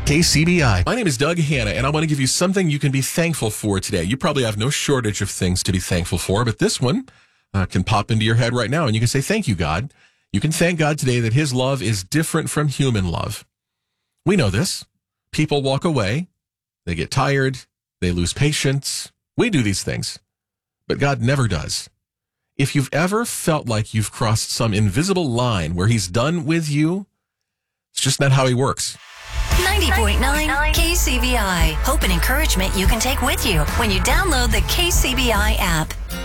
KCBI. My name is Doug Hanna, and I want to give you something you can be thankful for today. You probably have no shortage of things to be thankful for, but this one can pop into your head right now, and you can say, thank you, God. You can thank God today that his love is different from human love. We know this. People walk away. They get tired. They lose patience. We do these things, but God never does. If you've ever felt like you've crossed some invisible line where he's done with you, it's just not how he works. 90.9 KCBI. Hope and encouragement you can take with you when you download the KCBI app.